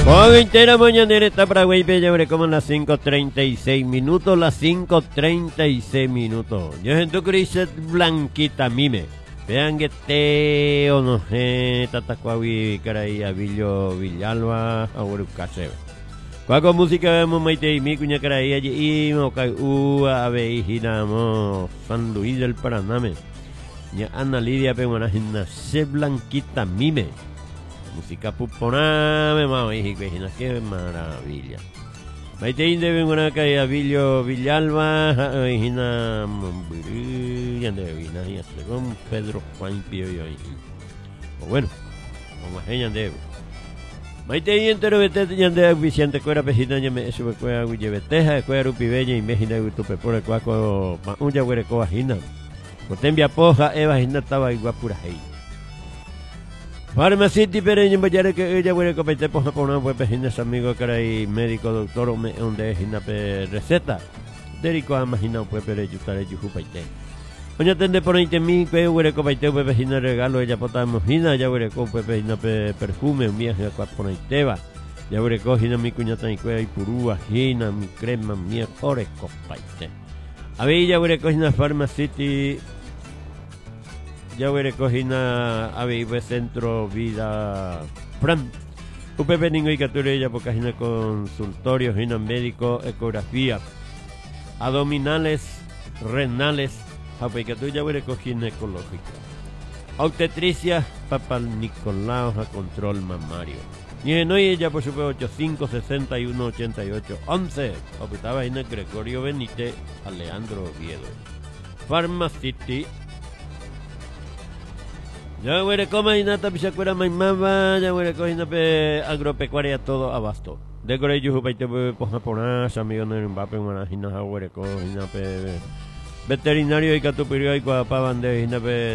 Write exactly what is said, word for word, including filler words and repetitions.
Con entera mañanera está para Guaype, ya veré como en las cinco treinta y seis minutos, las cinco treinta y seis minutos. Yo siento que dice Blanquita Mime. Vean que te o no sé, Tatacuavi, Caray, Avillo, Villalba, Aguarucase. Cuaco música vemos Maite y mi cuña Caray, allí y Mocay, Ua, Avejinamo, San Luis del Paraname. Ya Ana Lidia Peguanajina, se Blanquita Mime. Música puponame, mamá, y qué maravilla. Maite inde vengo calle Avillo Villalba, Hina Momburí, ande vina y con Pedro Juan Pío y o bueno, como ella ande. Maite entero vete yande Vicente Cuera Pejina ya me sube cuera guyebeteja, cuera upibella y mejina gutupe por el cuaco, un ya huere coajina. Potembia poja, Eva Hina estaba igual pura hei. Farmacity pero en Bayare que ella huele copete por una web pejines amigo caray médico doctor me donde hina pe receta derico a imaginar pues pero yo estaré yo jupaite oña tende por ahí mi que huele copete pues pejina regalo ella potamos hina ya huele con pues pejina pe perfume un viaje a por ahí teba ya huele cojina mi cuñata y cueva y purúa hina mi crema mi ores copaite a ver ya huele cojina Farmacity ya veré cojina a ver centro vida Fran Upepe ningo y cature ya porque hina consultorio hina médico ecografía abdominales renales aplicatu ya veré cojina ecológica obstetricia papal Nicolau a control mamario y en hoy ella por supuesto ochenta y cinco sesenta y uno ochenta y ocho once optaba hina Gregorio Benítez Alejandro Oviedo Farmacity. Ya huele coma y nata pichacuera maimama, ya huele cojina pe agropecuaria todo abasto. De Corea yo jupaite pe poja ponas, amigos de Mbappé, manajina huele cojina pe veterinario y catupirio y cuapaban de hina pe